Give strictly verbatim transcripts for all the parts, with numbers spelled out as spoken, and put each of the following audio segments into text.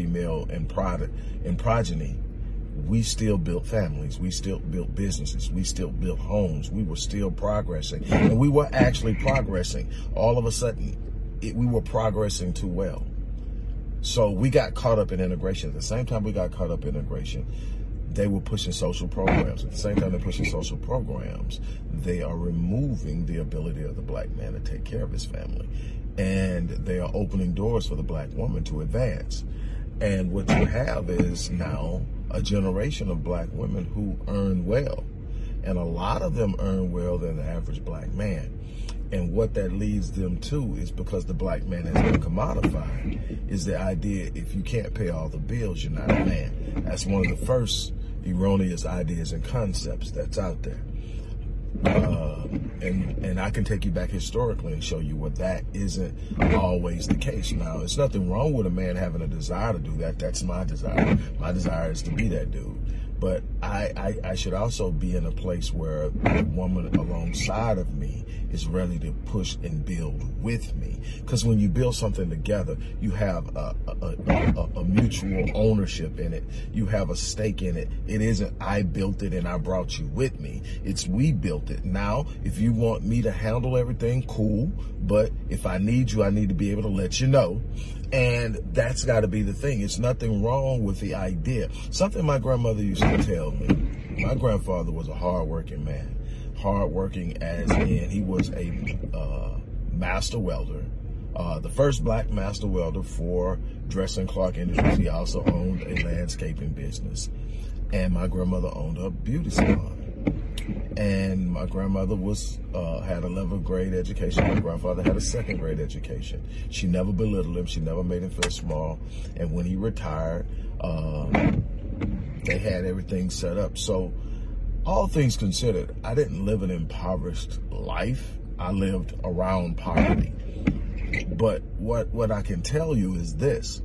male and product and progeny, we still built families. We still built businesses. We still built homes. We were still progressing. And we were actually progressing. All of a sudden, it, we were progressing too well. So we got caught up in integration. At the same time we got caught up in integration, they were pushing social programs. At the same time they're pushing social programs, they are removing the ability of the black man to take care of his family. And they are opening doors for the black woman to advance. And what you have is now a generation of black women who earn well. And a lot of them earn well than the average black man. And what that leads them to is, because the black man has been commodified, is the idea if you can't pay all the bills, you're not a man. That's one of the first erroneous ideas and concepts that's out there. Uh, and and I can take you back historically and show you where that isn't always the case. Now, there's nothing wrong with a man having a desire to do that. That's my desire. My desire is to be that dude. But I, I, I should also be in a place where the woman alongside of me is ready to push and build with me. Because when you build something together, you have a, a, a, a mutual ownership in it. You have a stake in it. It isn't I built it and I brought you with me. It's we built it. Now, if you want me to handle everything, cool. But if I need you, I need to be able to let you know. And that's got to be the thing. It's nothing wrong with the idea. Something my grandmother used to tell me. My grandfather was a hard-working man. Hard-working as in he was a uh, master welder. Uh, the first black master welder for Dress and Clark Industries. He also owned a landscaping business. And my grandmother owned a beauty salon. And my grandmother was uh, had a eleventh grade education. My grandfather had a second grade education. She never belittled him. She never made him feel small. And when he retired, um, they had everything set up. So all things considered, I didn't live an impoverished life. I lived around poverty. But what, what I can tell you is this,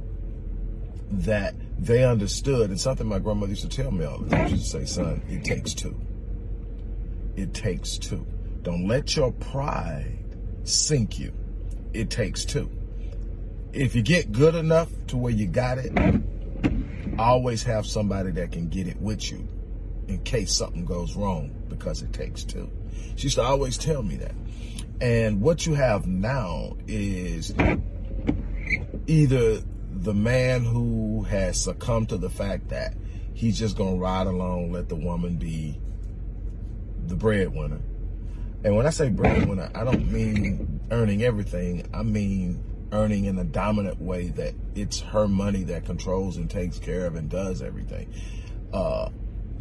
that they understood, and something my grandmother used to tell me all the time. She used to say, son, it takes two. It takes two. Don't let your pride sink you. It takes two. If you get good enough to where you got it, always have somebody that can get it with you in case something goes wrong, because it takes two. She used to always tell me that. And what you have now is either the man who has succumbed to the fact that he's just going to ride along, let the woman be the breadwinner. And when I say breadwinner, I don't mean earning everything. I mean earning in a dominant way that it's her money that controls and takes care of and does everything. Uh,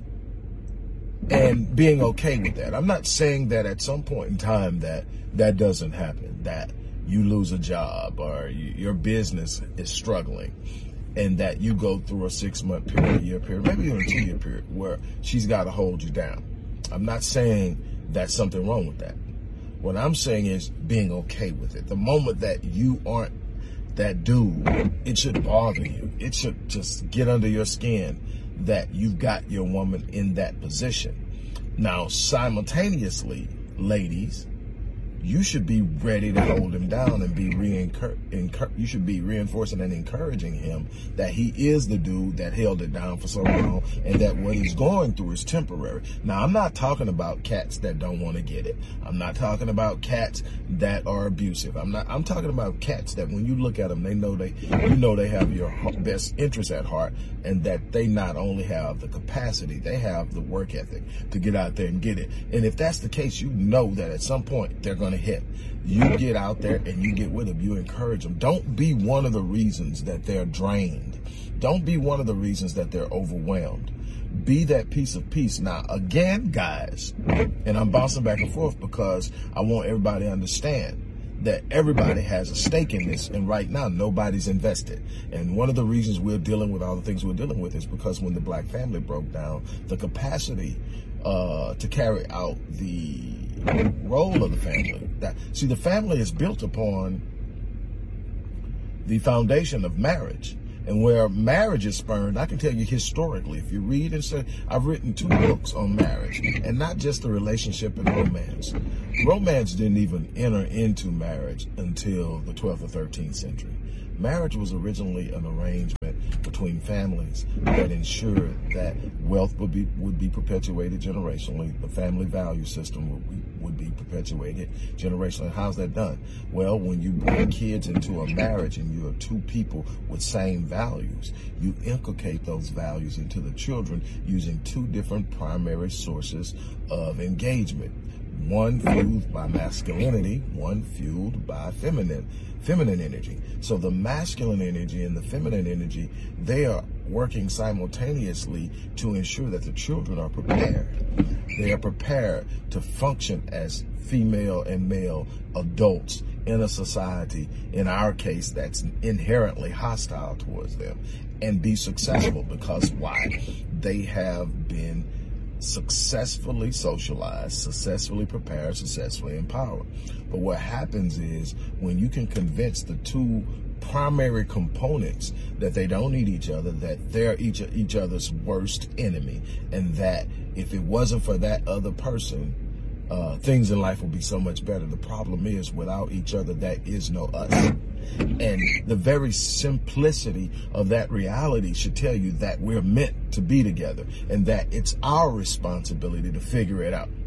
and being okay with that. I'm not saying that at some point in time that that doesn't happen, that you lose a job or you, your business is struggling, and that you go through a six-month period, a year period, maybe even a two-year period where she's got to hold you down. I'm not saying that's something wrong with that. What I'm saying is being okay with it. The moment that you aren't that dude, it should bother you. It should just get under your skin that you've got your woman in that position. Now, simultaneously, ladies, you should be ready to hold him down and be re-encour- you should be reinforcing and encouraging him that he is the dude that held it down for so long, and that what he's going through is temporary. Now, I'm not talking about cats that don't want to get it. I'm not talking about cats that are abusive. I'm not. I'm talking about cats that when you look at them, they know they, you know, they have your best interest at heart, and that they not only have the capacity, they have the work ethic to get out there and get it. And if that's the case, you know that at some point they're going to hit. You get out there and you get with them. You encourage them. Don't be one of the reasons that they're drained. Don't be one of the reasons that they're overwhelmed. Be that piece of peace. Now, again, guys, and I'm bouncing back and forth because I want everybody to understand that everybody has a stake in this, and right now nobody's invested. And one of the reasons we're dealing with all the things we're dealing with is because when the black family broke down, the capacity uh, to carry out the role of the family. That, see, the family is built upon the foundation of marriage. And where marriage is spurned, I can tell you historically, if you read and say, I've written two books on marriage, and not just the relationship and romance. Romance didn't even enter into marriage until the twelfth or thirteenth century. Marriage was originally an arrangement between families that ensured that wealth would be would be perpetuated generationally. The family value system would be, would be perpetuated generationally. How's that done? Well, when you bring kids into a marriage and you are two people with same values, you inculcate those values into the children using two different primary sources of engagement. One fueled by masculinity, one fueled by feminine, feminine energy. So the masculine energy and the feminine energy, they are working simultaneously to ensure that the children are prepared. They are prepared to function as female and male adults in a society, in our case, that's inherently hostile towards them, and be successful because why? They have been successfully socialized, successfully prepared, successfully empowered. But what happens is when you can convince the two primary components that they don't need each other, that they're each each other's worst enemy, and that if it wasn't for that other person, uh, things in life would be so much better. The problem is without each other, there is no us. And the very simplicity of that reality should tell you that we're meant to be together and that it's our responsibility to figure it out.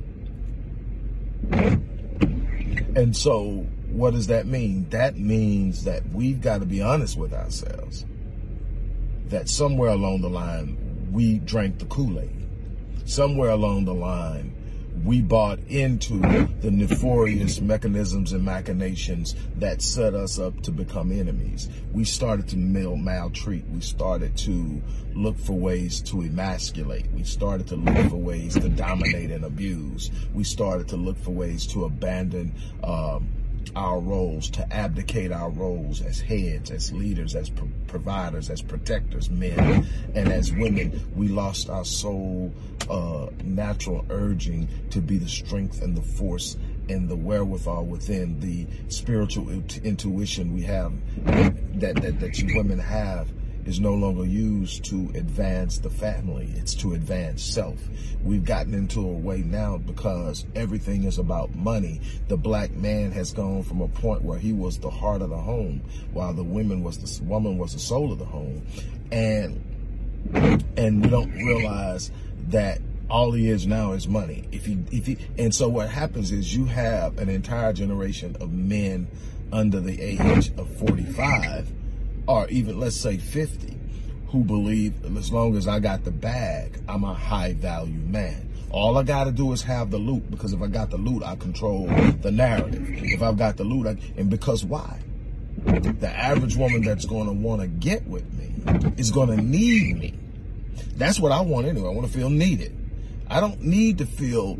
And so what does that mean? That means that we've got to be honest with ourselves, that somewhere along the line, we drank the Kool-Aid. Somewhere along the line, we bought into the nefarious mechanisms and machinations that set us up to become enemies. We started to mal maltreat. We started to look for ways to emasculate. We started to look for ways to dominate and abuse. We started to look for ways to abandon um, our roles, to abdicate our roles as heads, as leaders, as pro providers, as protectors, men, and as women. We lost our soul uh, natural urging to be the strength and the force and the wherewithal within, the spiritual intuition we have, that, that, that you women have, is no longer used to advance the family. It's to advance self. We've gotten into a way now because everything is about money. The black man has gone from a point where he was the heart of the home, while the woman was the woman was the soul of the home, and and we don't realize that all he is now is money. If he, if he, and so what happens is you have an entire generation of men under the age of forty-five, or even let's say fifty, who believe as long as I got the bag, I'm a high value man. All I got to do is have the loot, because if I got the loot, I control the narrative. If I've got the loot, I, and because why? The average woman that's going to want to get with me is going to need me. That's what I want anyway. I want to feel needed. I don't need to feel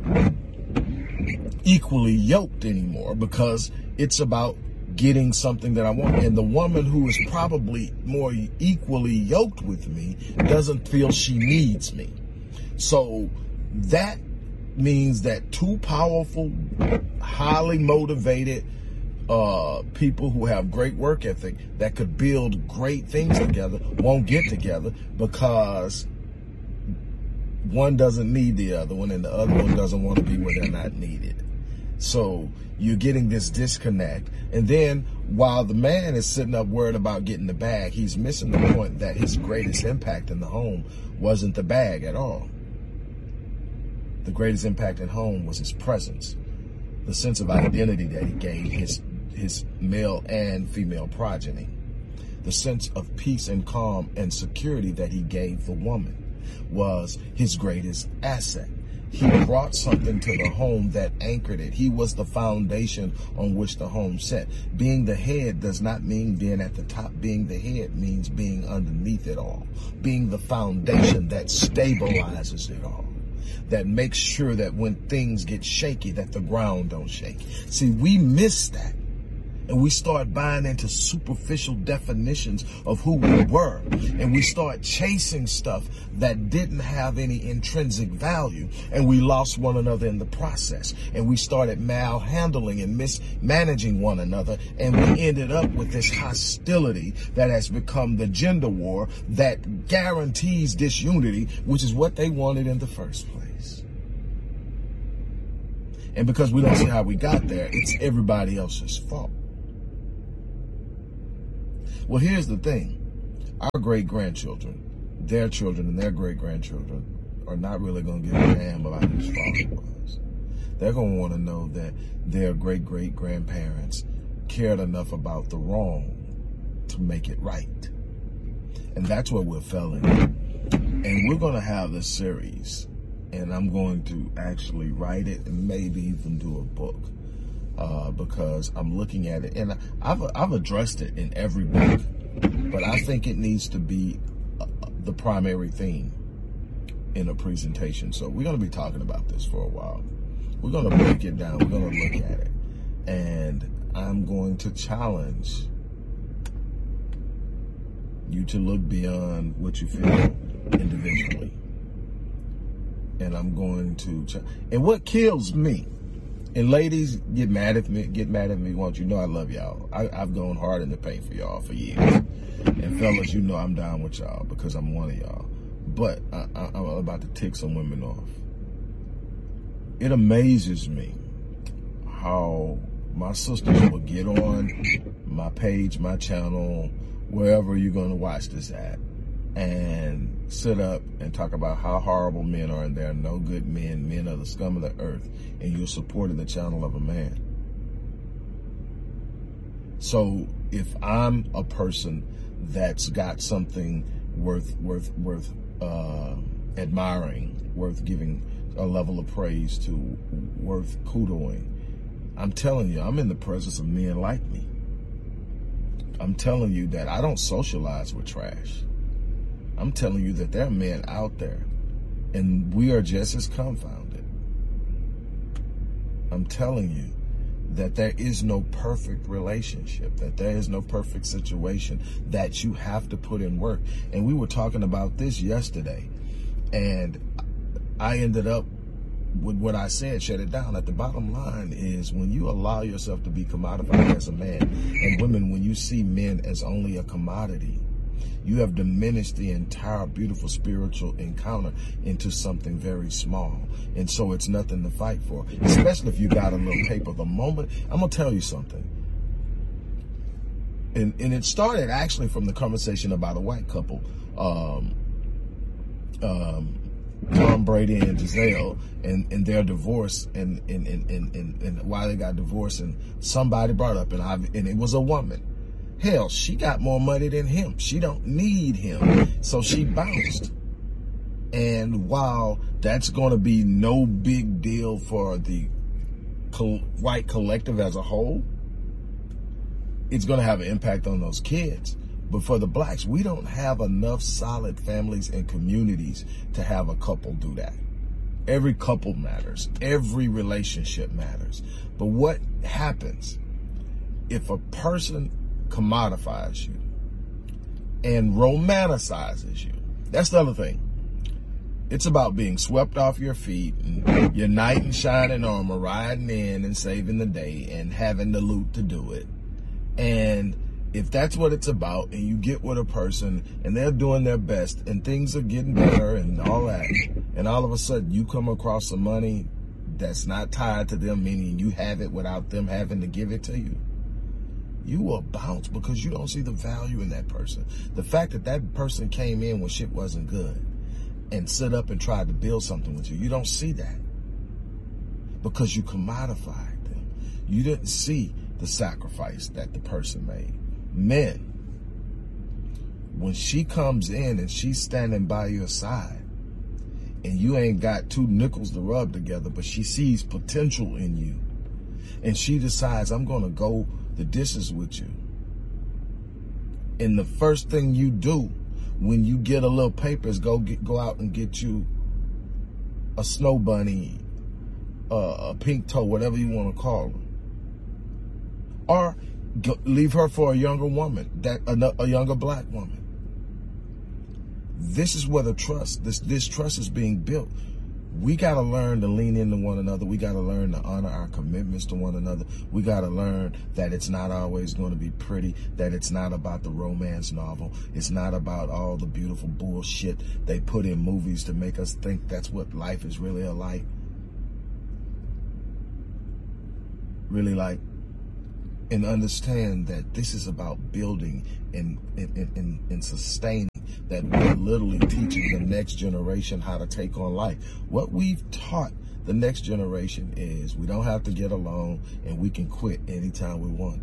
equally yoked anymore, because it's about getting something that I want. And the woman who is probably more equally yoked with me doesn't feel she needs me. So that means that two powerful, highly motivated uh, people who have great work ethic that could build great things together won't get together, because one doesn't need the other one and the other one doesn't want to be where they're not needed. So you're getting this disconnect. And then while the man is sitting up worried about getting the bag, he's missing the point that his greatest impact in the home wasn't the bag at all. The greatest impact at home was his presence, the sense of identity that he gave his, his male and female progeny, the sense of peace and calm and security that he gave the woman was his greatest asset. He brought something to the home that anchored it. He was the foundation on which the home set. Being the head does not mean being at the top. Being the head means being underneath it all. Being the foundation that stabilizes it all, that makes sure that when things get shaky, that the ground don't shake. See, we miss that. And we start buying into superficial definitions of who we were. And we start chasing stuff that didn't have any intrinsic value. And we lost one another in the process. And we started malhandling and mismanaging one another. And we ended up with this hostility that has become the gender war that guarantees disunity, which is what they wanted in the first place. And because we don't see how we got there, it's everybody else's fault. Well, here's the thing. our great-grandchildren, their children and their great-grandchildren are not really going to give a damn about whose father was. They're going to want to know that their great-great-grandparents cared enough about the wrong to make it right. And that's what we're failing. And we're going to have this series, and I'm going to actually write it and maybe even do a book, uh, because I'm looking at it, and I've, I've addressed it in every book, but I think it needs to be uh, the primary theme in a presentation. So we're going to be talking about this for a while. We're going to break it down. We're going to look at it. And I'm going to challenge you to look beyond what you feel individually. And I'm going to, ch- and what kills me, and ladies, get mad at me, get mad at me, won't you? Know I love y'all. I, I've gone hard in the paint for y'all for years. And fellas, you know I'm down with y'all because I'm one of y'all. But I, I, I'm about to tick some women off. It amazes me how my sisters will get on my page, my channel, wherever you're going to watch this at, and sit up and talk about how horrible men are and they're no good men, men are the scum of the earth, and you're supporting the channel of a man. So if I'm a person that's got something worth, worth, worth uh, admiring, worth giving a level of praise to, worth kudoing, I'm telling you, I'm in the presence of men like me. I'm telling you that I don't socialize with trash. I'm telling you that there are men out there, and we are just as confounded. I'm telling you that there is no perfect relationship, that there is no perfect situation, that you have to put in work. And we were talking about this yesterday, and I ended up with what I said, shut it down. At the bottom line is, when you allow yourself to be commodified as a man, and women, when you see men as only a commodity, you have diminished the entire beautiful spiritual encounter into something very small. And so it's nothing to fight for, especially if you got a little paper. The moment, I'm going to tell you something. And, and it started actually from the conversation about a white couple, um, um, Tom Brady and Giselle, and, and their divorce, and, and, and, and, and, and why they got divorced. And somebody brought up, and I, and it was a woman. Hell, she got more money than him. She don't need him. So she bounced. And while that's going to be no big deal for the co- white collective as a whole, it's going to have an impact on those kids. But for the blacks, we don't have enough solid families and communities to have a couple do that. Every couple matters. Every relationship matters. But what happens if a person commodifies you and romanticizes you? That's the other thing. It's about being swept off your feet and your knight in shining armor riding in and saving the day and having the loot to do it. And if that's what it's about, and you get with a person and they're doing their best and things are getting better and all that, and all of a sudden you come across some money that's not tied to them, meaning you have it without them having to give it to you, you will bounce because you don't see the value in that person. The fact that that person came in when shit wasn't good and stood up and tried to build something with you, you don't see that because you commodified them. You didn't see the sacrifice that the person made. Men, when she comes in and she's standing by your side and you ain't got two nickels to rub together, but she sees potential in you and she decides, I'm going to go the distance with you. And the first thing you do when you get a little paper is go get, go out and get you a snow bunny, uh, a pink toe, whatever you want to call her. Or go, leave her for a younger woman, that a, a younger black woman. This is where the trust, this, this trust is being built. We got to learn to lean into one another. We got to learn to honor our commitments to one another. We got to learn that it's not always going to be pretty, that it's not about the romance novel. It's not about all the beautiful bullshit they put in movies to make us think that's what life is really like. Really like. and understand that this is about building and, and, and, and sustaining, that we're literally teaching the next generation how to take on life. What we've taught the next generation is we don't have to get along and we can quit anytime we want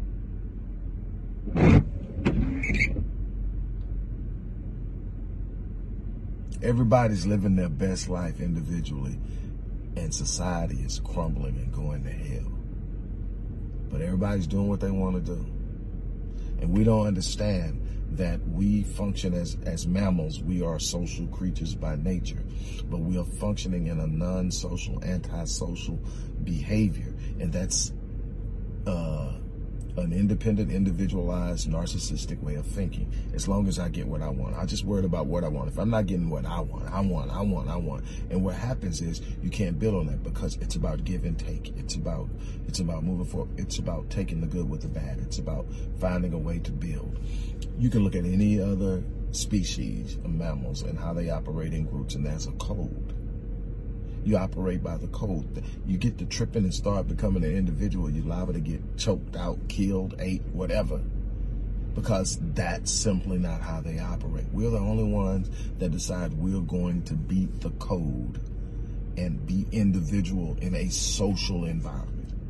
to. Everybody's living their best life individually, and society is crumbling and going to hell. But everybody's doing what they want to do. And we don't understand that we function as, as mammals. We are social creatures by nature, but we are functioning in a non-social, anti-social behavior. And that's uh, an independent, individualized, narcissistic way of thinking. As long as I get what I want, I just worried about what I want. If I'm not getting what I want, I want, I want, I want. And what happens is you can't build on that, because it's about give and take. It's about, it's about moving forward. It's about taking the good with the bad. It's about finding a way to build. You can look at any other species of mammals and how they operate in groups, and there's a code. You operate by the code. You get to tripping and start becoming an individual, you're liable to get choked out, killed, ate, whatever, because that's simply not how they operate. We're the only ones that decide we're going to beat the code and be individual in a social environment.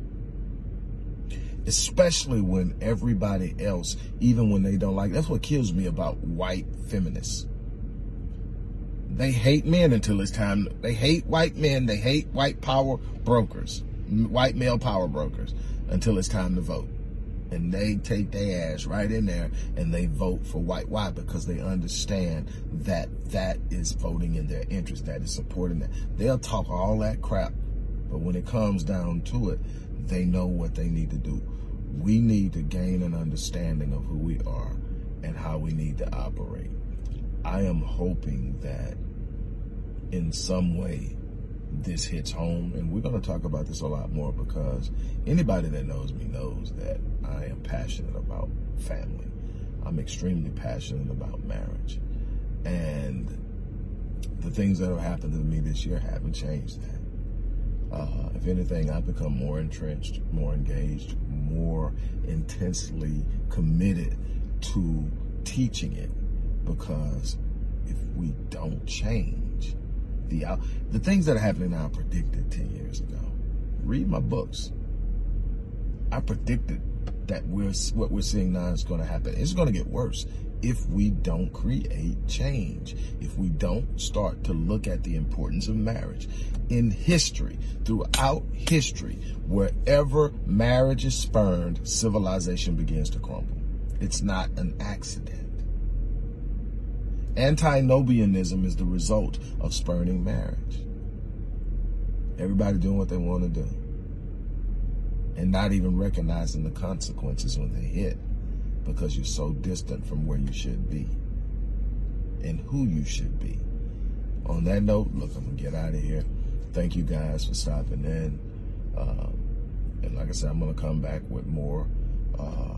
Especially when everybody else, even when they don't like, that's what kills me about white feminists. They hate men until it's time. They hate white men. They hate white power brokers, white male power brokers, until it's time to vote. And they take their ass right in there and they vote for white. Why? Because they understand that that is voting in their interest. That is supporting that. They'll talk all that crap, but when it comes down to it, they know what they need to do. We need to gain an understanding of who we are and how we need to operate. I am hoping that in some way this hits home, and we're going to talk about this a lot more, because anybody that knows me knows that I am passionate about family. I'm extremely passionate about marriage, and the things that have happened to me this year haven't changed that. Uh, if anything, I've become more entrenched, more engaged, more intensely committed to teaching it, because if we don't change, the out, the things that are happening now I predicted ten years ago. Read my books. I predicted that we're what we're seeing now is going to happen. It's going to get worse if we don't create change, if we don't start to look at the importance of marriage. In history, throughout history, wherever marriage is spurned, civilization begins to crumble. It's not an accident. Antinomianism is the result of spurning marriage. Everybody doing what they want to do and not even recognizing the consequences when they hit, because you're so distant from where you should be and who you should be. On that note, look, I'm going to get out of here. Thank you guys for stopping in. Uh, and like I said, I'm going to come back with more. Um,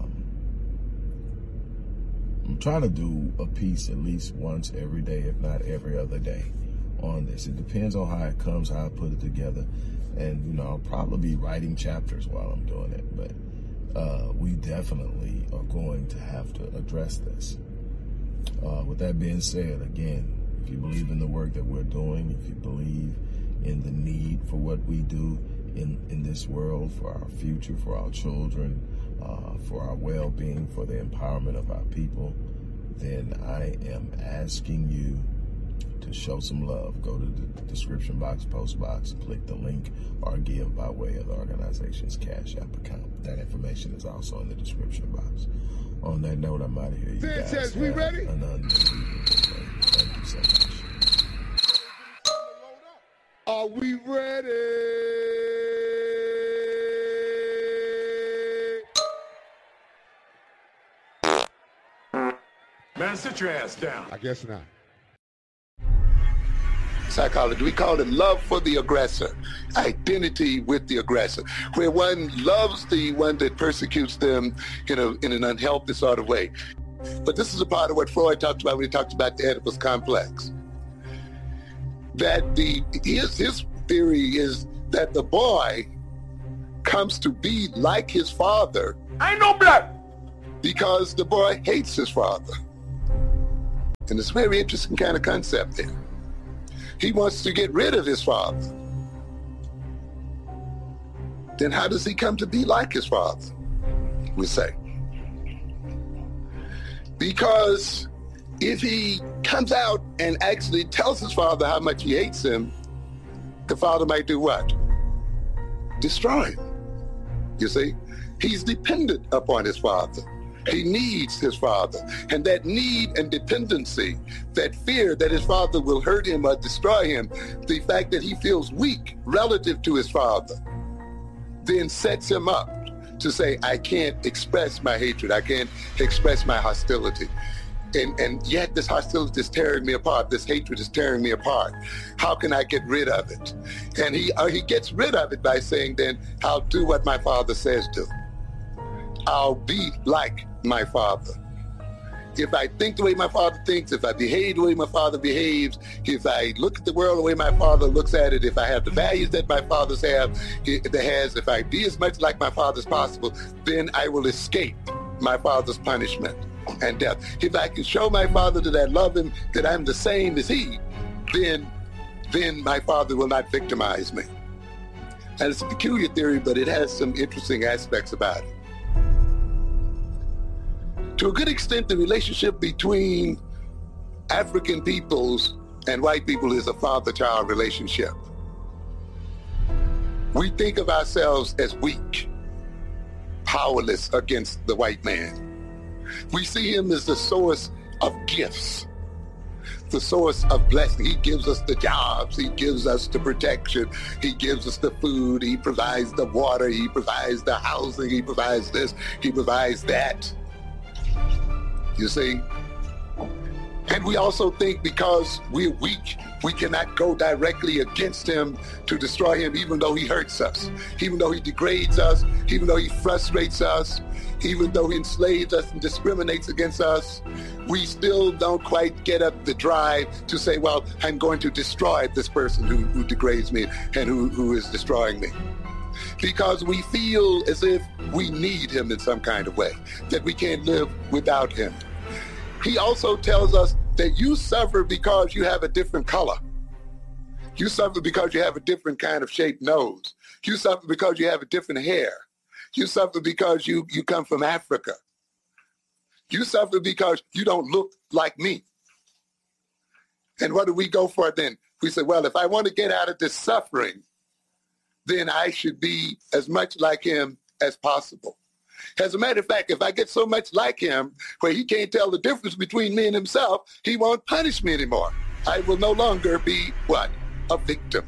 I'm trying to do a piece at least once every day, if not every other day, on this. It depends on how it comes, how I put it together. And, you know, I'll probably be writing chapters while I'm doing it. But uh, we definitely are going to have to address this. Uh, with that being said, again, if you believe in the work that we're doing, if you believe in the need for what we do in, in this world, for our future, for our children, uh, for our well-being, for the empowerment of our people, then I am asking you to show some love. Go to the description box, post box, click the link, or give by way of the organization's Cash App account. That information is also in the description box. On that note, I'm out of here. You guys Sanchez, we ready? An unbelievable day. Thank you so much. Are we ready? Man, sit your ass down. I guess not. Psychology, we call it love for the aggressor, identity with the aggressor, where one loves the one that persecutes them in, a, in an unhealthy sort of way. But this is a part of what Freud talked about when he talked about the Oedipus complex. That the his, his theory is that the boy comes to be like his father I ain't no black. Because the boy hates his father. And it's a very interesting kind of concept there. He wants to get rid of his father. Then how does he come to be like his father? We say. Because if he comes out and actually tells his father how much he hates him, the father might do what? Destroy him. You see? He's dependent upon his father. He needs his father. And that need and dependency, that fear that his father will hurt him or destroy him, the fact that he feels weak relative to his father, then sets him up to say, I can't express my hatred. I can't express my hostility. And, and yet this hostility is tearing me apart. This hatred is tearing me apart. How can I get rid of it? And he, uh, he gets rid of it by saying, then I'll do what my father says do. I'll be like my father. If I think the way my father thinks, if I behave the way my father behaves, if I look at the world the way my father looks at it, if I have the values that my father's have, that has, if I be as much like my father as possible, then I will escape my father's punishment and death. If I can show my father that I love him, that I'm the same as he, then, then my father will not victimize me. And it's a peculiar theory, but it has some interesting aspects about it. To a good extent, the relationship between African peoples and white people is a father-child relationship. We think of ourselves as weak, powerless against the white man. We see him as the source of gifts, the source of blessing. He gives us the jobs. He gives us the protection. He gives us the food. He provides the water. He provides the housing. He provides this. He provides that. You see? And we also think because we're weak, we cannot go directly against him to destroy him, even though he hurts us, even though he degrades us, even though he frustrates us, even though he enslaves us and discriminates against us. We still don't quite get up the drive to say, well, I'm going to destroy this person who, who degrades me and who, who is destroying me. Because we feel as if we need him in some kind of way, that we can't live without him. He also tells us that you suffer because you have a different color. You suffer because you have a different kind of shaped nose. You suffer because you have a different hair. You suffer because you, you come from Africa. You suffer because you don't look like me. And what do we go for then? We say, well, if I want to get out of this suffering, then I should be as much like him as possible. As a matter of fact, if I get so much like him where he can't tell the difference between me and himself, he won't punish me anymore. I will no longer be, what? A victim.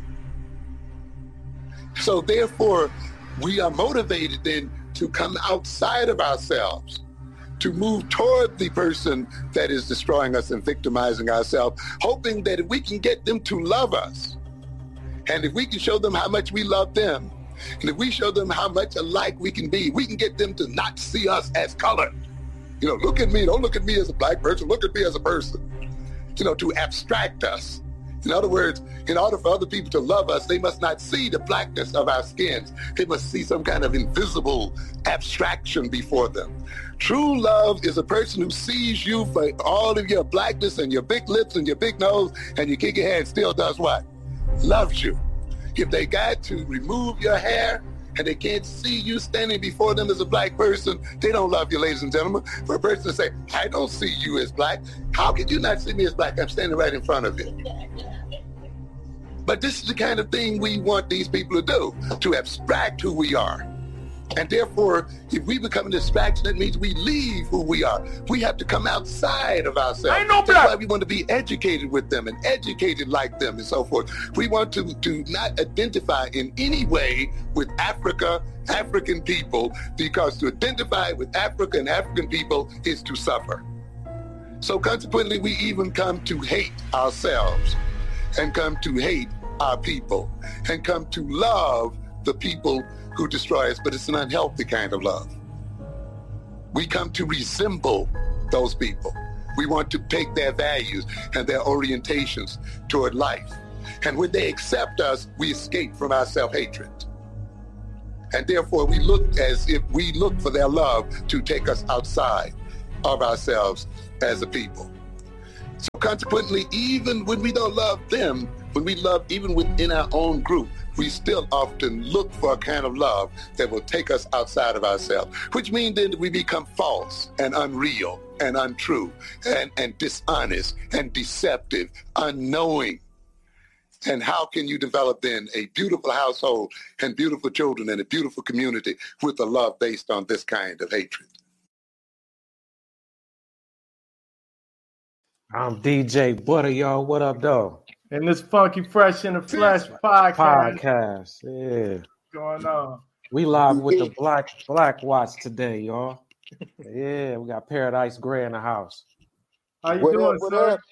So therefore, we are motivated then to come outside of ourselves, to move toward the person that is destroying us and victimizing ourselves, hoping that if we can get them to love us, and if we can show them how much we love them, and if we show them how much alike we can be, we can get them to not see us as colored. You know, look at me, don't look at me as a black person, look at me as a person. You know, to abstract us. In other words, in order for other people to love us, they must not see the blackness of our skins. They must see some kind of invisible abstraction before them. True love is a person who sees you for all of your blackness and your big lips and your big nose, and you kick your head, still does what? Loves you. If they got to remove your hair and they can't see you standing before them as a black person, they don't love you, ladies and gentlemen. For a person to say, I don't see you as black, how could you not see me as black? I'm standing right in front of you. But this is the kind of thing we want these people to do, to abstract who we are. And therefore, if we become an distraction, that means we leave who we are. We have to come outside of ourselves. I know That's why we want to be educated with them and educated like them and so forth. We want to, to not identify in any way with Africa, African people, because to identify with Africa and African people is to suffer. So consequently, we even come to hate ourselves and come to hate our people and come to love the people who destroy us, but it's an unhealthy kind of love. We come to resemble those people. We want to take their values and their orientations toward life. And when they accept us, we escape from our self-hatred. And therefore, we look as if we look for their love to take us outside of ourselves as a people. So consequently, even when we don't love them, when we love even within our own group, we still often look for a kind of love that will take us outside of ourselves, which means then that we become false and unreal and untrue and, and dishonest and deceptive, unknowing. And how can you develop then a beautiful household and beautiful children and a beautiful community with a love based on this kind of hatred? I'm D J Butter, y'all. What up, though? And this Funky Fresh in the Flesh podcast. Podcast, yeah. What's going on? We live with the Black Black Watch today, y'all. Yeah, we got Paradise Gray in the house. How you What doing, up, what sir? up?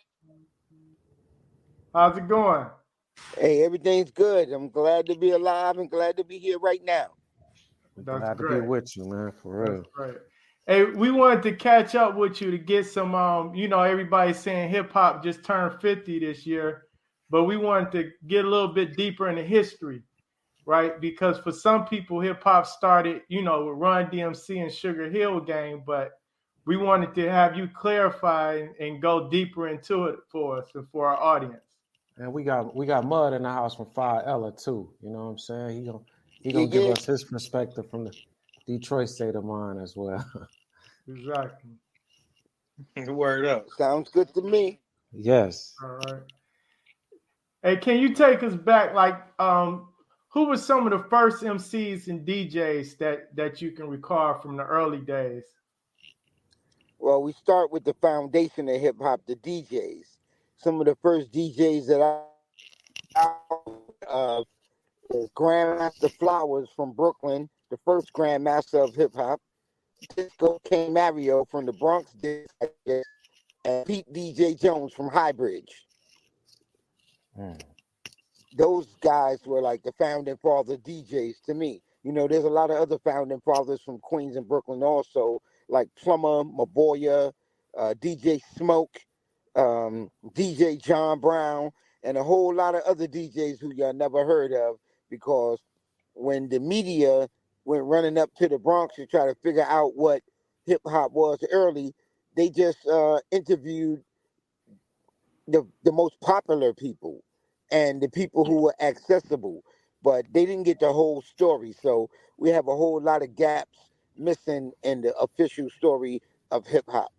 How's it going? Hey, everything's good. I'm glad to be alive and glad to be here right now. That's Glad great. to be with you, man, for real. That's great. Hey, we wanted to catch up with you to get some, um, you know, everybody's saying hip hop just turned fifty this year, but we wanted to get a little bit deeper into history, right? Because for some people, hip hop started, you know, with Run D M C and Sugar Hill Gang, but we wanted to have you clarify and, and go deeper into it for us and for our audience. And we got we got Mud in the house from Five Ella too. You know what I'm saying? He gonna he gonna Yeah, give yeah. us his perspective from the Detroit state of mind as well. Exactly. Word up. Sounds good to me. Yes. All right. Hey, can you take us back? Like, um, who were some of the first M Cs and D Js that that you can recall from the early days? Well, we start with the foundation of hip hop, the D Js. Some of the first D Js that I uh, is Grandmaster Flowers from Brooklyn, the first Grandmaster of hip hop. Disco King Mario from the Bronx, and Pete D J Jones from Highbridge. Mm. Those guys were like the founding father D Js to me. You know, there's a lot of other founding fathers from Queens and Brooklyn also, like Plummer, Maboya, uh, D J Smoke, um, D J John Brown, and a whole lot of other D Js who y'all never heard of, because when the media went running up to the Bronx to try to figure out what hip hop was early, they just uh, interviewed the the most popular people and the people who were accessible, but they didn't get the whole story. So we have a whole lot of gaps missing in the official story of hip hop.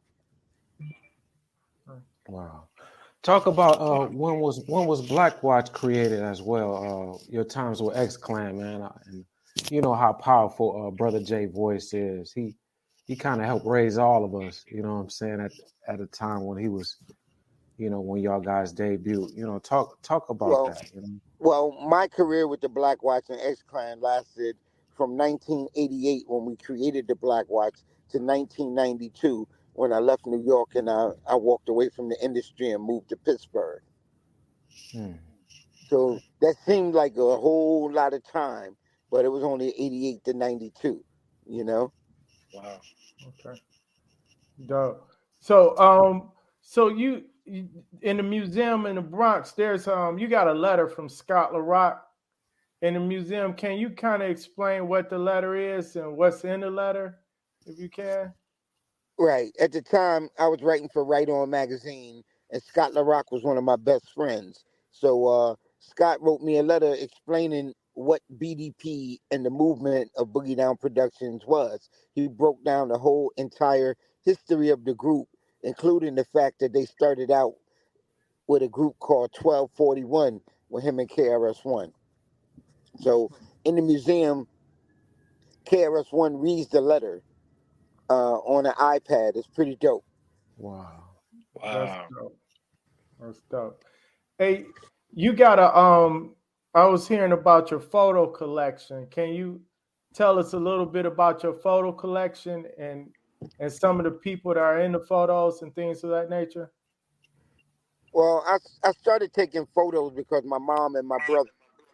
Wow. Talk about uh, when was when was Black Watch created as well? Uh, your times with X Clan, man, and you know how powerful uh, Brother J Voice is. He he kind of helped raise all of us. You know what I'm saying? At at a time when he was, you know, when y'all guys debuted. You know, talk talk about Well, that. You know? well, my career with the Black Watch and X Clan lasted from nineteen eighty-eight when we created the Black Watch to nineteen ninety-two when I left New York and I, I walked away from the industry and moved to Pittsburgh. Hmm. So that seemed like a whole lot of time, but it was only eighty-eight to ninety-two, you know? Wow. Okay. Dope. So, um, so you, you in the museum in the Bronx, there's um, you got a letter from Scott LaRock in the museum. Can you kind of explain what the letter is and what's in the letter, if you can? Right. At the time, I was writing for Right On magazine, and Scott LaRock was one of my best friends. So uh, Scott wrote me a letter explaining what B D P and the movement of Boogie Down Productions was. He broke down the whole entire history of the group, including the fact that they started out with a group called twelve forty-one with him and K R S One. So in the museum, K R S One reads the letter uh, on an iPad. It's pretty dope. Wow. Wow. That's dope. That's dope. Hey, you got a um. I was hearing about your photo collection. Can you tell us a little bit about your photo collection and and some of the people that are in the photos and things of that nature? Well, I, I started taking photos because my mom and my brother.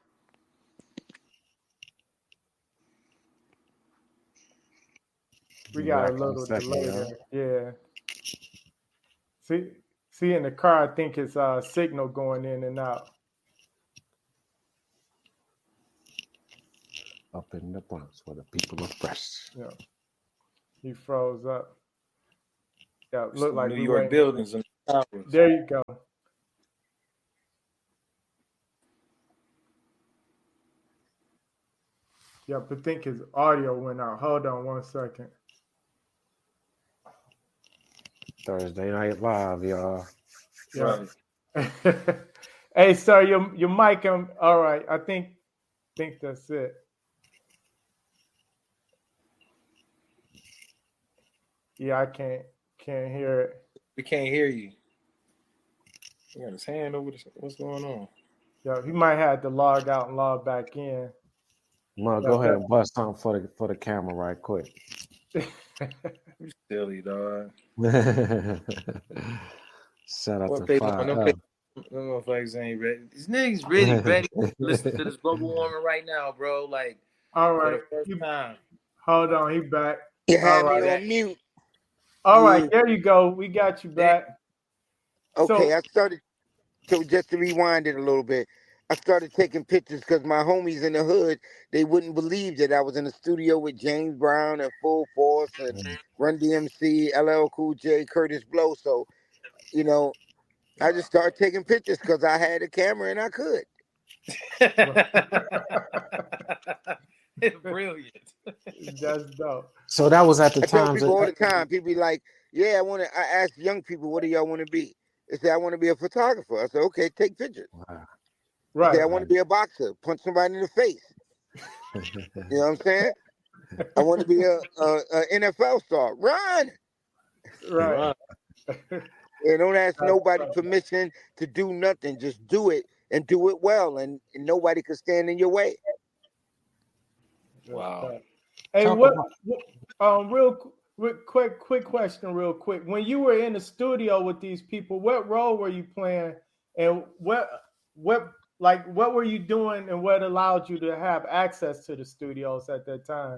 We got a Back in little second, delay yo. there. Yeah. See, see in the car, I think it's uh signal going in and out. up in the Bronx where the people are fresh. Yeah. He froze up. Yeah, look like New we York waiting. buildings and towers. There you go. Yep, I think his audio went out. Hold on one second. Thursday Night Live, y'all. Yeah. Right. Hey, sir, your your mic. Um, all right. I think think that's it. Yeah, I can't can't hear it. We can't hear you. He got his hand over this. What's going on? Yeah, he might have to log out and log back in. Ma, go ahead and bust something for the for the camera right quick. You silly dog. Shout out What to they Five want? Them L. people- them motherfuckers ain't ready. These niggas really ready to listen to this global warming right now, bro. Like All for right. the first He- time. hold on, he back. You had All me right. on mute. All Yeah. right, there you go. We got you back. Okay, So- I started. So just to rewind it a little bit, I started taking pictures because my homies in the hood, they wouldn't believe that I was in the studio with James Brown and Full Force and Run D M C, L L Cool J, Curtis Blow. So, you know, I just started taking pictures because I had a camera and I could. It's brilliant. That's dope. So that was at the I tell times. people all the That, time. People be like, "Yeah, I want to." I ask young people, "What do y'all want to be?" They say, "I want to be a photographer." I say, "Okay, take pictures." They Right. say, "I want to be a boxer, punch somebody in the face." You know what I'm saying? I want to be a, a, a N F L star. Run! Right. And don't ask nobody permission to do nothing. Just do it and do it well, and, and nobody can stand in your way. Wow. Hey, Talk what, about- what? Um, real, qu- real quick, quick question, real quick. When you were in the studio with these people, what role were you playing, and what, what, like, what were you doing, and what allowed you to have access to the studios at that time?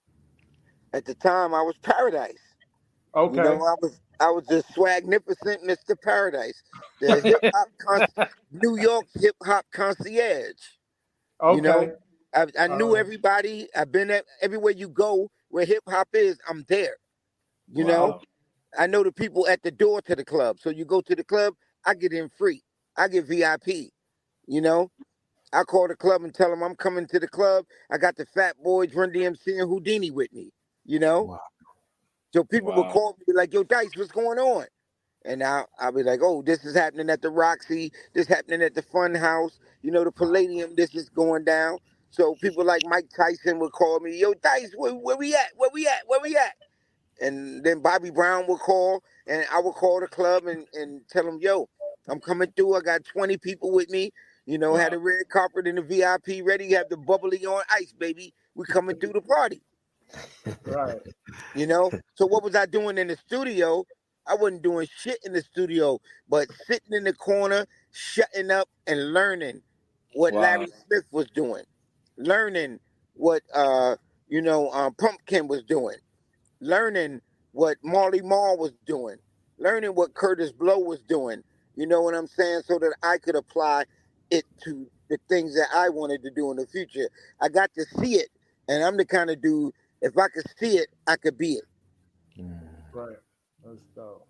At the time, I was Paradise. Okay. You know, I was I was the swagnificent Mister Paradise, the hip hop con- New York's hip hop concierge. Okay. You know, I, I knew Uh, everybody. I've been at everywhere you go where hip hop is. I'm there. You Wow. know, I know the people at the door to the club. So you go to the club, I get in free. I get V I P. You know, I call the club and tell them I'm coming to the club. I got the Fat Boys, Run D M C, and Houdini with me. You know, Wow. so people Wow. will call me be like, "Yo, Dice, what's going on?" And I'll, I'll be like, "Oh, this is happening at the Roxy. This happening at the Fun House. You know, the Palladium. This is going down." So people like Mike Tyson would call me, "Yo, Dice, where, where we at? Where we at? Where we at?" And then Bobby Brown would call, and I would call the club and, and tell them, "Yo, I'm coming through. I got twenty people with me. You know, had Wow. the red carpet and the V I P ready. Have the bubbly on ice, baby. We coming through the party." right. You know? So what was I doing in the studio? I wasn't doing shit in the studio, but sitting in the corner, shutting up and learning what Wow. Larry Smith was doing, learning what uh, you know, um, Pumpkin was doing, learning what Marley Marl was doing, learning what Curtis Blow was doing. You know what I'm saying? So that I could apply it to the things that I wanted to do in the future. I got to see it, and I'm the kind of dude, if I could see it, I could be it. Right. That's dope.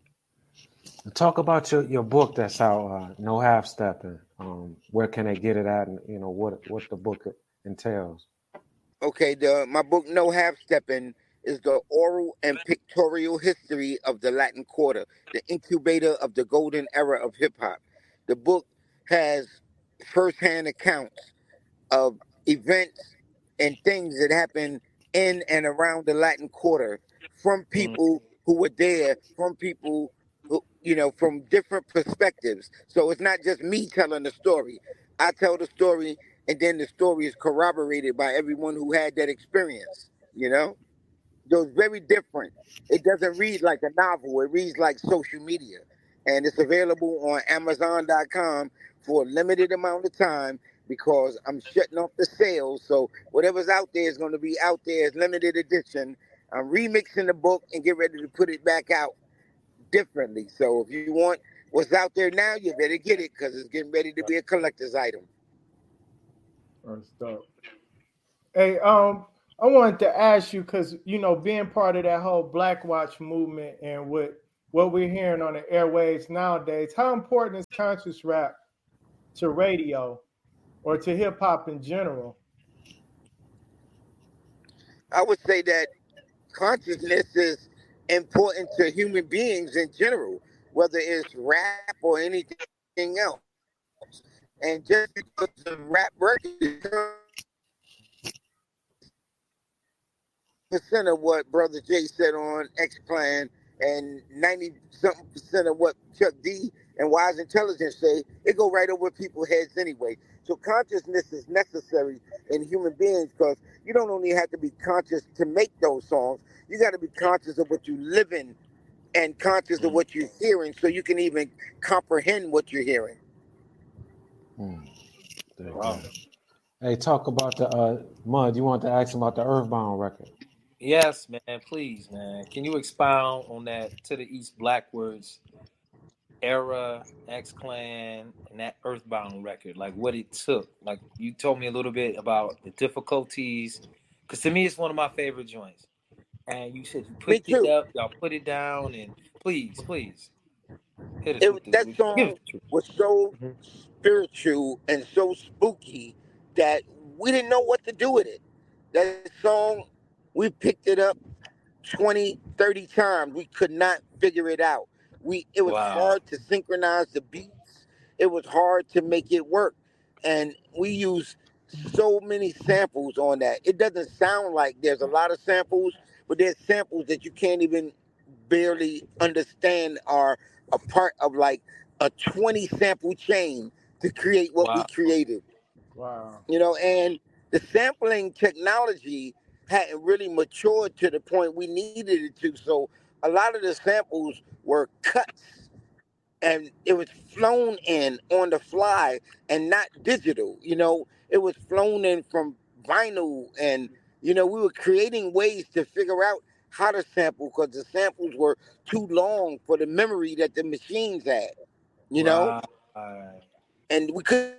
Talk about your, your book that's out, uh, No Half Stepping. Um, where can they get it at, and you know what what the book entails? Okay, the my book No Half Stepping is the oral and pictorial history of the Latin Quarter, the incubator of the golden era of hip hop. The book has firsthand accounts of events and things that happened in and around the Latin Quarter from people who were there, from people who, you know, from different perspectives. So it's not just me telling the story. I tell the story, and then the story is corroborated by everyone who had that experience, you know? So it's very different. It doesn't read like a novel, it reads like social media. And it's available on Amazon dot com for a limited amount of time because I'm shutting off the sales. So whatever's out there is going to be out there as limited edition. I'm remixing the book and get ready to put it back out differently. So if you want what's out there now, you better get it because it's getting ready to be a collector's item. That's dope. Hey, um, I wanted to ask you because you know, being part of that whole Black Watch movement and what what we're hearing on the airwaves nowadays, how important is conscious rap to radio or to hip hop in general? I would say that consciousness is important to human beings in general, whether it's rap or anything else. And just because the rap record percent of what Brother Jay said on X Clan and ninety something percent of what Chuck D and Wise Intelligence say, it go right over people's heads anyway. So consciousness is necessary in human beings because you don't only have to be conscious to make those songs, you got to be conscious of what you live in and conscious of what you're hearing so you can even comprehend what you're hearing. Hmm. There you Wow. go. Hey, talk about the uh, Mud. You want to ask him about the Earthbound record? Yes, man. Please, man. Can you expound on that To the East Blackwards era, X Clan, and that Earthbound record? Like what it took. Like you told me a little bit about the difficulties, because to me it's one of my favorite joints. And you said you Me picked it too. up, y'all put it down, and please, please hit us It, with the that with, give song us the truth. was so Mhm. spiritual and so spooky that we didn't know what to do with it. That song, we picked it up twenty, thirty times. We could not figure it out. We It was Wow. hard to synchronize the beats. It was hard to make it work. And we used so many samples on that. It doesn't sound like there's a lot of samples, but there's samples that you can't even barely understand are a part of like a twenty sample chain to create what we Wow. created. Wow. You know, and the sampling technology hadn't really matured to the point we needed it to. So a lot of the samples were cuts and it was flown in on the fly and not digital. You know, it was flown in from vinyl, and you know, we were creating ways to figure out how to sample because the samples were too long for the memory that the machines had. You know, Right. and we could.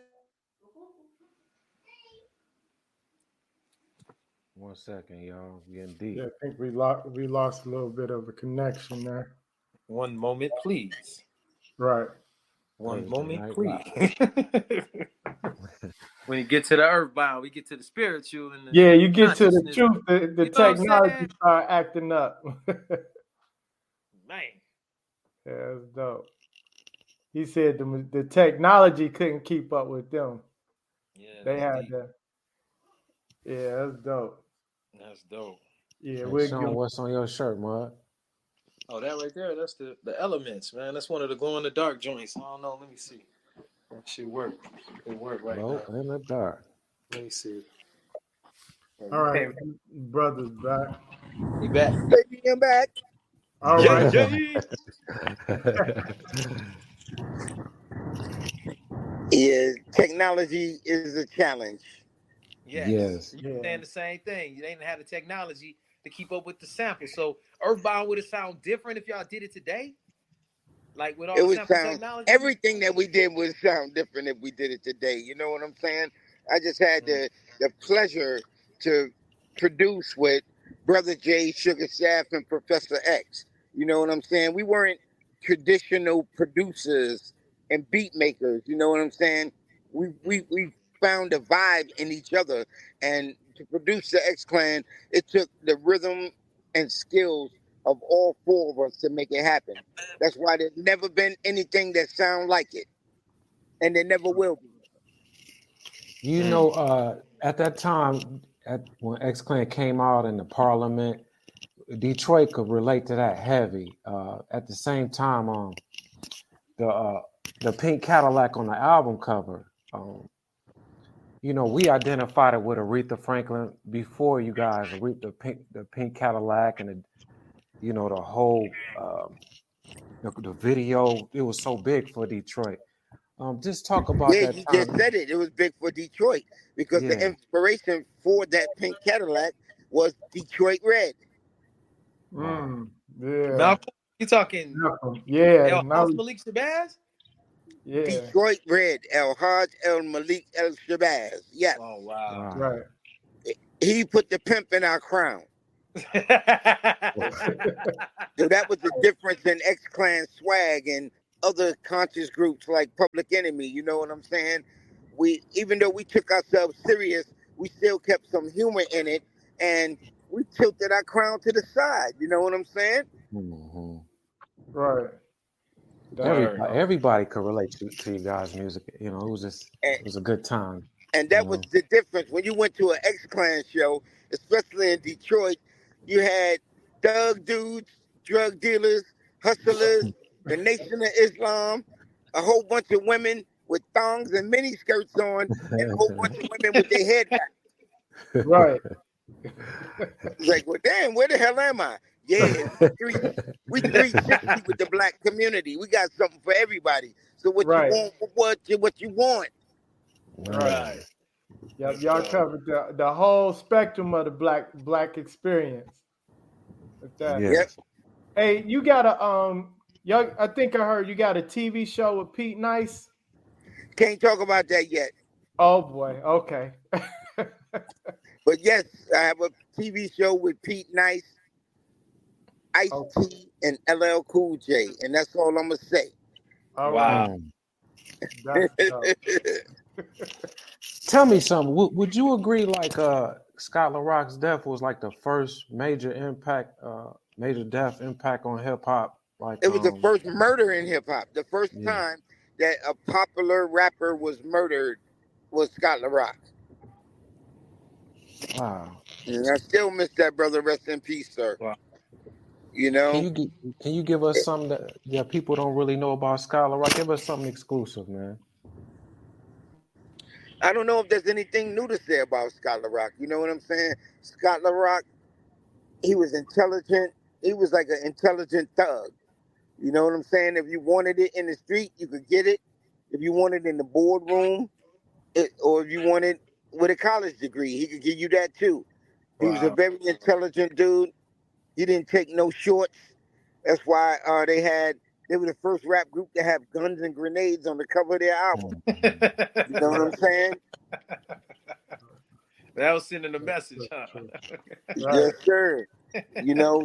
One second, y'all. We getting deep. Yeah, I think we lost we lost a little bit of a connection there. One moment, please. Right. One Thursday moment, Night please. When you get to the earthbound, we get to the spiritual and the Yeah, you get to the consciousness. truth, the, the You know what I'm technology saying? start acting up. Man. Yeah, that's dope. He said the the technology couldn't keep up with them. Yeah, They that's had deep. to. Yeah, that's dope. That's dope. Yeah, Hey, we'll Sean, give. what's on your shirt, Mud? Oh, that right there, that's the, the elements, man. That's one of the glow in the dark joints. I don't know. Let me see. That should work. It work right Glow now. in the dark. Let me see. All right, brothers back. You back? Baby, I'm back. All Jay, right. Jay. Yeah, technology is a challenge. Yes. Yes. You're Yeah. saying the same thing. You didn't have the technology to keep up with the sample. So Earthbound would it sound different if y'all did it today? Like with all It the would sample sound technology? everything that we did would sound different if we did it today. You know what I'm saying? I just had the the pleasure to produce with Brother J, Sugar Shaft, and Professor X. You know what I'm saying? We weren't traditional producers and beat makers. You know what I'm saying? We we we found a vibe in each other, and to produce the X Clan, it took the rhythm and skills of all four of us to make it happen. That's why there's never been anything that sound like it, and there never will be. You Mm. know, uh, at that time, at when X Clan came out in the Parliament, Detroit could relate to that heavy. Uh, at the same time, um, the uh, the pink Cadillac on the album cover, um, you know, we identified it with Aretha Franklin before you guys. Aretha, pink, the pink Cadillac, and the, you know, the whole um, the, the video. It was so big for Detroit. Um, just talk about Yeah, that you time. just said it. It was big for Detroit because the Yeah. inspiration for that pink Cadillac was Detroit Red. Mm, yeah. Malcolm, you talking Malcolm. Yeah. El Now, Haj Malik Shabazz? yeah. Detroit Red. El Haj El Malik El Shabazz. Yes. Oh wow. Wow. Right. He put the pimp in our crown. So that was the difference in X-Clan swag and other conscious groups like Public Enemy. You know what I'm saying? We, even though we took ourselves serious, we still kept some humor in it, and we tilted our crown to the side. You know what I'm saying? Mm-hmm. Right. Everybody, everybody could relate to, to you guys' music. You know, it was just and, it was a good time. And that you was know? the difference. When you went to an X-Clan show, especially in Detroit, you had thug dudes, drug dealers, hustlers, the Nation of Islam, a whole bunch of women with thongs and mini skirts on, and a whole bunch of women with their head back. Right. It's like, well, damn, where the hell am I? Yeah, we we three sixty with the black community. We got something for everybody. So what right. you want? What you what you want? Right. Yep, y'all covered the, the whole spectrum of the black black experience. With that. Yes. Yep. Hey, you got a um, y'all. I think I heard you got a T V show with Pete Nice. Can't talk about that yet. Oh boy. Okay. But yes, I have a T V show with Pete Nice, Ice-T, okay. and L L Cool J, and that's all I'm gonna say. All wow. Right. Tell me something. Would, would you agree, like uh, Scott LaRock's death was like the first major impact, uh, major death impact on hip hop? Like it was um, the first murder in hip hop. The first yeah. time that a popular rapper was murdered was Scott LaRock. Wow. And I still miss that brother. Rest in peace, sir. Wow. You know. Can you give, can you give us something that yeah people don't really know about Scott LaRock? Give us something exclusive, man. I don't know if there's anything new to say about Scott LaRock. You know what I'm saying? Scott LaRock, he was intelligent. He was like an intelligent thug. You know what I'm saying? If you wanted it in the street, you could get it. If you wanted it in the boardroom, it, or if you wanted with a college degree, he could give you that too. He wow. was a very intelligent dude. He didn't take no shorts. That's why uh, they had, they were the first rap group to have guns and grenades on the cover of their album. You know what I'm saying? That was sending a message, huh? Yes, sir. You know.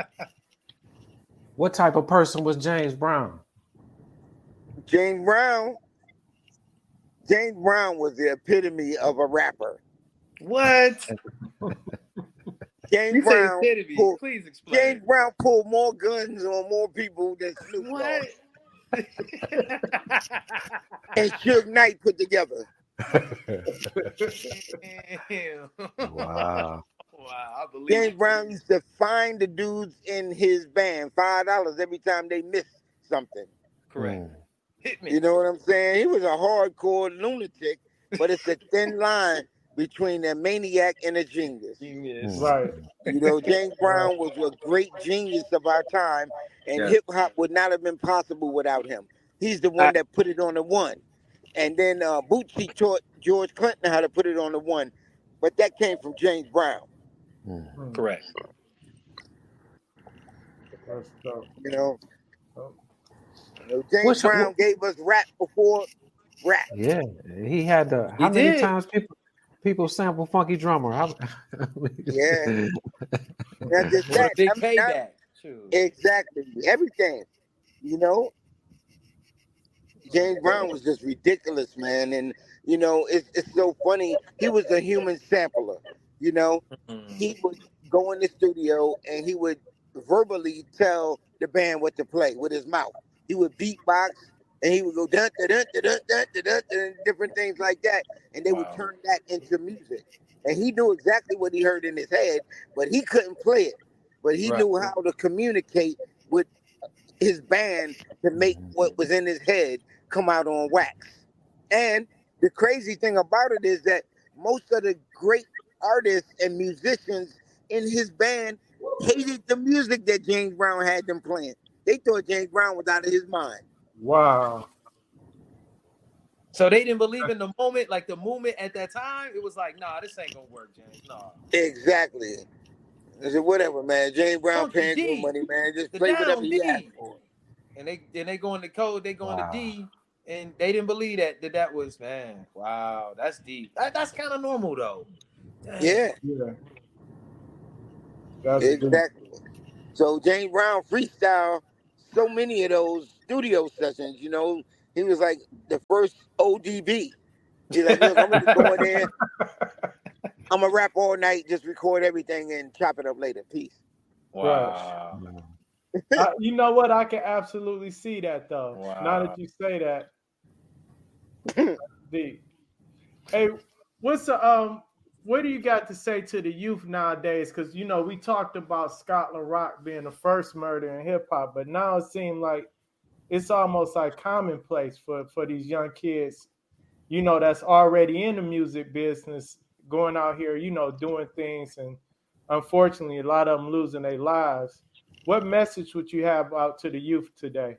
What type of person was James Brown? James Brown. James Brown was the epitome of a rapper. What? James you Brown. Epitome. Pulled, Please explain. James Brown pulled more guns on more people than Snoop Dogg. And Suge Knight put together. Wow. Wow, I believe James it. Brown used to find the dudes in his band five dollars every time they missed something. Correct. Mm. Hit me. You know what I'm saying? He was a hardcore lunatic, but it's a thin line between a maniac and a genius. Genius. Right. You know, James Brown was a great genius of our time, and Yeah. hip hop would not have been possible without him. He's the one I, that put it on the one. And then uh, Bootsy taught George Clinton how to put it on the one, but that came from James Brown. Mm. Correct. That's dope. You know, Oh. you know James What's your- Brown gave us rap before rap. Yeah, he had the. How He many did. times people people sample Funky Drummer? How, Yeah. Not just What a that. big I mean, not- payback. Shoot. exactly. Everything. You know, James Brown was just ridiculous, man. And, you know, it's, it's so funny. He was a human sampler. You know, Mm. he would go in the studio and he would verbally tell the band what to play with his mouth. He would beatbox and he would go dun dun dun dun dun dun dun, dun, dun different things like that, and they would Wow. turn that into music. And he knew exactly what he heard in his head, but he couldn't play it. But he Right. knew how to communicate with his band to make what was in his head come out on wax. And the crazy thing about it is that most of the great artists and musicians in his band hated the music that James Brown had them playing. They thought James Brown was out of his mind. Wow. So they didn't believe in the moment, like the movement at that time. It was like, nah, this ain't gonna work, James. Nah. Exactly. I said, whatever, man. James Brown Funky paying D. good money, man. Just The play down whatever he D. asked for. And they and they go in the code, they go Wow. into D, and they didn't believe that that, that was man. Wow, that's deep. That, that's kind of normal though. Yeah, Yeah, that's deep. exactly. So James Brown freestyle so many of those studio sessions. You know, he was like the first O D B. He's like, look, I'm gonna go in there. I'm gonna rap all night, just record everything and chop it up later. Peace. Wow. Uh, you know what? I can absolutely see that though. Wow. Now that you say that, deep. Hey, what's the um? What do you got to say to the youth nowadays? Because you know we talked about Scotland Rock being the first murder in hip hop, but now it seems like it's almost like commonplace for for these young kids. You know, that's already in the music business, going out here, you know, doing things, and unfortunately, a lot of them losing their lives. What message would you have out to the youth today?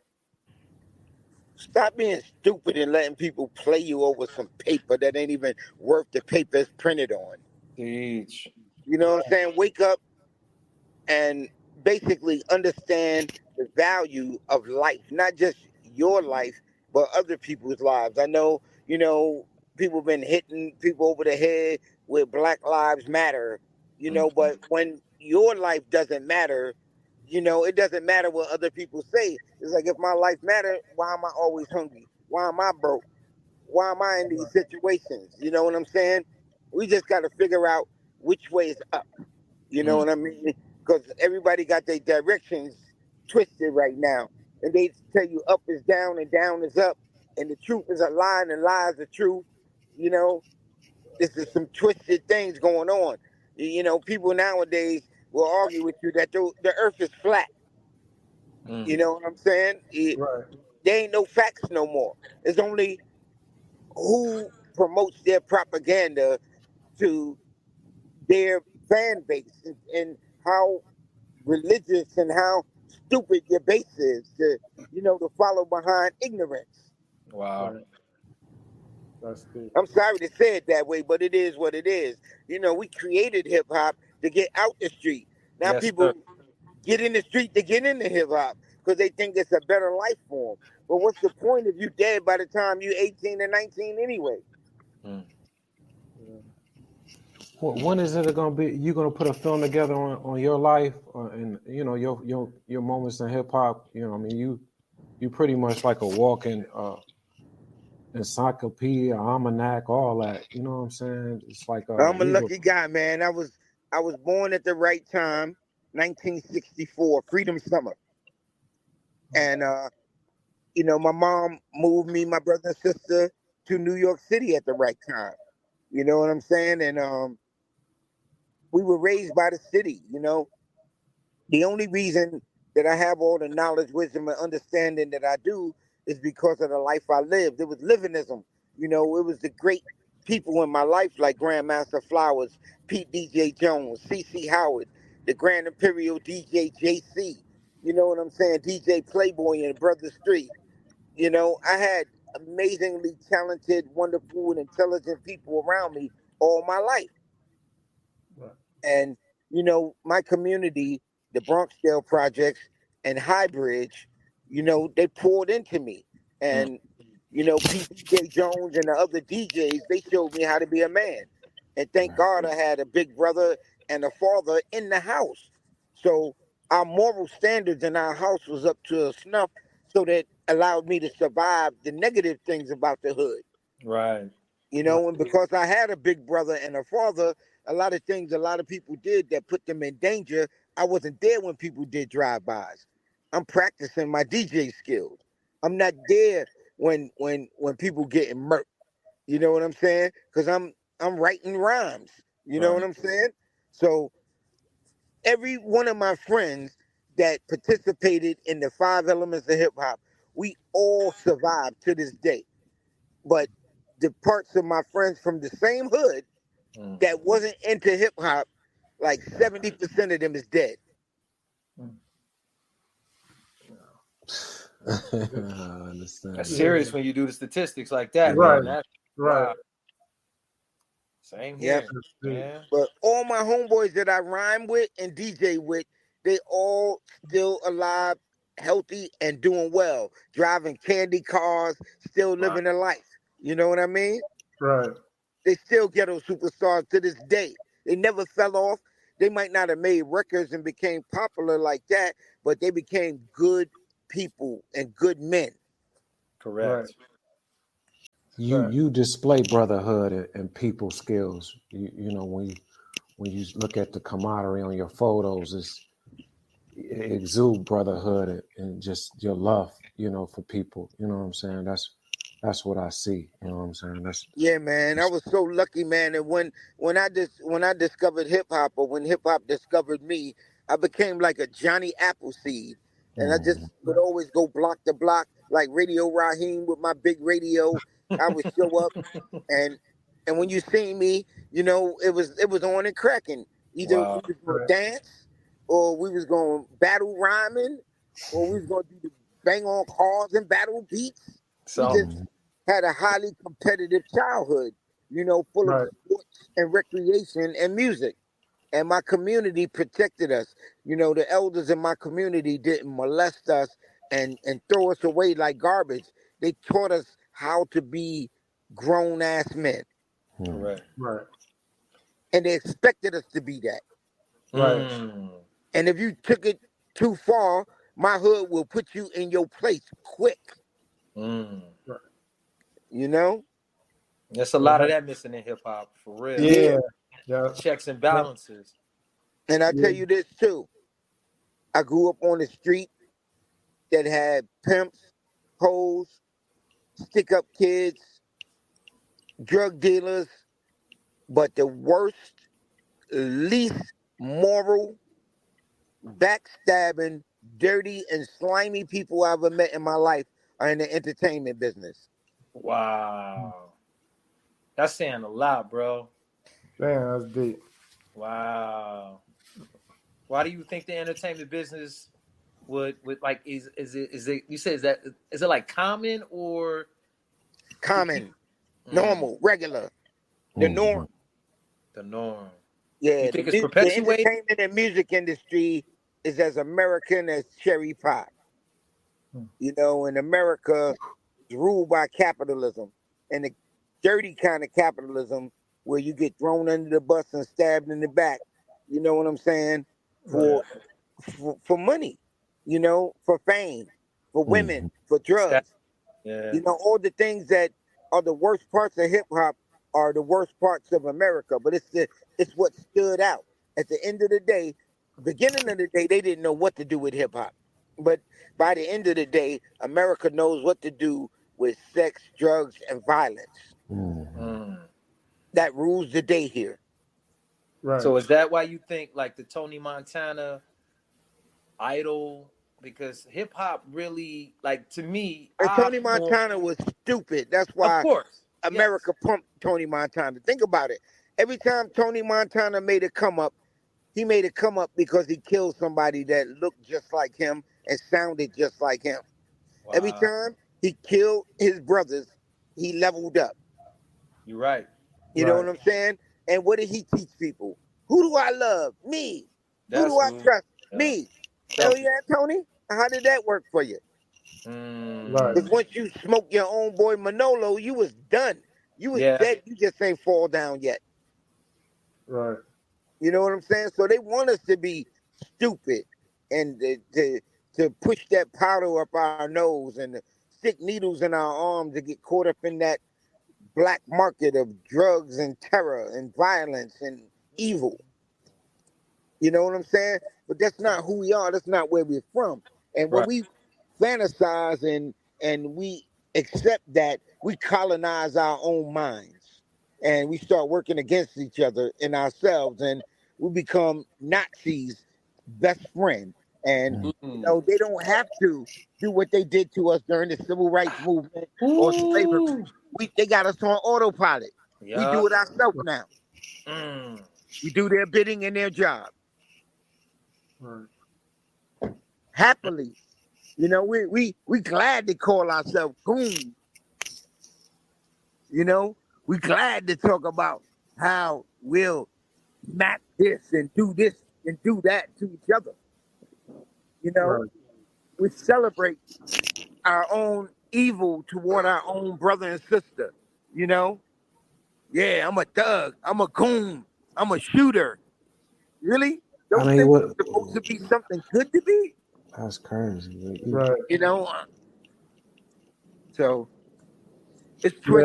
Stop being stupid and letting people play you over some paper that ain't even worth the paper it's printed on. Teach. You know what I'm saying? Wake up and basically understand the value of life, not just your life, but other people's lives. I know, you know, people been hitting people over the head with Black Lives Matter, you know, Mm-hmm. but when your life doesn't matter, you know, it doesn't matter what other people say. It's like, if my life matter, why am I always hungry? Why am I broke? Why am I in these situations? You know what I'm saying? We just got to figure out which way is up. You know what I mean? Because everybody got their directions twisted right now. And they tell you up is down and down is up. And the truth is a lie and lie is the truth. You know, this is some twisted things going on. You know, people nowadays will argue with you that the, the earth is flat. Mm. You know what I'm saying? It, Right. there ain't no facts no more. It's only who promotes their propaganda to their fan base, and, and how religious and how stupid your base is to, you know, to follow behind ignorance. Wow. Right. That's deep. I'm sorry to say it that way, but it is what it is. You know, we created hip hop to get out the street. Now Yes, people sir. get in the street to get into hip hop because they think it's a better life form. But what's the point if you dead by the time you eighteen and nineteen anyway? Mm. Well, when is it gonna be? You gonna put a film together on, on your life, uh, and you know your your your moments in hip hop? You know, I mean, you you pretty much like a walking uh, encyclopedia, almanac, all that. You know what I'm saying? It's like uh, I'm a you lucky go, guy, man. I was I was born at the right time, nineteen sixty-four, Freedom Summer. And uh, you know, my mom moved me, my brother and sister, to New York City at the right time. You know what I'm saying? And um, we were raised by the city, you know. The only reason that I have all the knowledge, wisdom, and understanding that I do is because of the life I lived. It was livingism. You know, it was the great people in my life like Grandmaster Flowers, Pete D J Jones, C C Howard, the Grand Imperial D J J C. You know what I'm saying? D J Playboy and Brother Street. You know, I had amazingly talented, wonderful, and intelligent people around me all my life. Right. And, you know, my community, the Bronxdale Projects and High Bridge, you know, they poured into me. And, you know, P J Jones and the other D Js, they showed me how to be a man. And thank God I had a big brother and a father in the house. So our moral standards in our house was up to a snuff, so that allowed me to survive the negative things about the hood. Right. You know, and because I had a big brother and a father, a lot of things a lot of people did that put them in danger, I wasn't there when people did drive-bys. I'm practicing my D J skills. I'm not there when when when people getting murked. You know what I'm saying? Because I'm I'm writing rhymes. You know Right. what I'm saying? So every one of my friends that participated in the five elements of hip hop, we all survived to this day. But the parts of my friends from the same hood Mm. that wasn't into hip hop, like seventy percent of them is dead. I understand. That's Yeah. serious when you do the statistics like that, Right. man. That's Right. wow. Same Yep. here. That's deep. Yeah. But all my homeboys that I rhyme with and D J with, they all still alive, healthy, and doing well. Driving candy cars, still living a life. You know what I mean? Right. They still ghetto superstars to this day. They never fell off. They might not have made records and became popular like that, but they became good people and good men. Correct. Right. You Right. you display brotherhood and, and people skills. You you know when you when you look at the camaraderie on your photos, it's, it exude brotherhood and, and just your love, you know, for people. You know what I'm saying? That's that's what I see. You know what I'm saying? That's Yeah, man, I was so lucky, man. And when when I dis- when I discovered hip hop, or when hip hop discovered me, I became like a Johnny Appleseed, and I just mm, would always go block to block like Radio Raheem with my big radio. I would show up, and and when you see me, you know it was it was on and cracking. Either Wow. we was gonna Right. dance, or we was gonna battle rhyming, or we was gonna do the bang on cars and battle beats. We So just had a highly competitive childhood, you know, full of Right. sports and recreation and music. And my community protected us. You know, the elders in my community didn't molest us and, and throw us away like garbage. They taught us how to be grown ass men. mm. correct. Right. And they expected us to be that. Right. Mm. And if you took it too far, my hood will put you in your place quick, Mm. you know? There's a lot of that missing in hip hop, for real. Yeah. Yeah. Checks and balances. And I tell Yeah. you this too. I grew up on the street that had pimps, hoes, stick up kids, drug dealers, but the worst, least moral, backstabbing, dirty, and slimy people I ever met in my life are in the entertainment business. Wow. That's saying a lot, bro. Damn, that's deep. Wow. Why do you think the entertainment business would would like is is it is it you said is that is it like common or Common, Mm, normal, regular, the Mhm. norm. the norm? Yeah, You think the, it's mu- the perpetuated? entertainment and music industry is as American as cherry pie. Hmm. You know, in America, it's ruled by capitalism, and the dirty kind of capitalism where you get thrown under the bus and stabbed in the back. You know what I'm saying? For for, for money, you know, for fame, for women, for drugs. Yeah. You know, all the things that are the worst parts of hip hop are the worst parts of America. But it's the it's what stood out. At the end of the day, beginning of the day, they didn't know what to do with hip hop. But by the end of the day, America knows what to do with sex, drugs, and violence. Mhm. Mm. That rules the day here. Right. So is that why you think like the Tony Montana idol? Because hip hop really, like to me, And I Tony more- Montana was stupid. That's of why course, America pumped Tony Montana. Think about it. Every time Tony Montana made a come up, he made a come up because he killed somebody that looked just like him and sounded just like him. Wow. Every time he killed his brothers, he leveled up. You're right. You know Right. what I'm saying? And what did he teach people? Who do I love? Me. That's Who do I who- trust? yeah. Me. Hell yeah, Tony. How did that work for you? Mm. Right. Because once you smoked your own boy Manolo, you was done. You was Yeah. dead. You just ain't fall down yet. Right. You know what I'm saying? So they want us to be stupid and to to, to push that powder up our nose and to stick needles in our arms to get caught up in that black market of drugs and terror and violence and evil. You know what I'm saying? But that's not who we are. That's not where we're from. And when Right. we fantasize and and we accept that, we colonize our own minds and we start working against each other and ourselves, and we become Nazis, best friend. And you Mm. know they don't have to do what they did to us during the civil rights movement or slavery. Ooh. We they got us on autopilot. We Yeah. do it ourselves now. Mm. We do their bidding and their job Right. happily. You know, we we we glad to call ourselves goons. You know, we glad to talk about how we'll map this and do this and do that to each other. You know, Right. we celebrate our own evil toward our own brother and sister. You know, yeah, I'm a thug. I'm a goon. I'm a shooter. Really? Don't I you mean, think what? it's supposed to be something good to be? That's crazy. Right. You know. So it's Yeah.